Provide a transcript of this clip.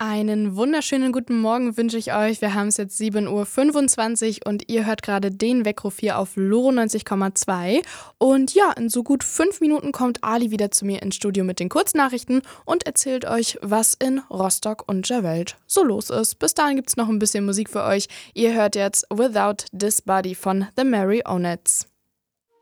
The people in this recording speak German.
Einen wunderschönen guten Morgen wünsche ich euch. Wir haben es jetzt 7:25 Uhr und ihr hört gerade den Weckruf hier auf Loro 90,2. Und ja, in so gut 5 Minuten kommt Ali wieder zu mir ins Studio mit den Kurznachrichten und erzählt euch, was in Rostock und der Welt so los ist. Bis dahin gibt es noch ein bisschen Musik für euch. Ihr hört jetzt Without This Body von The Marionettes.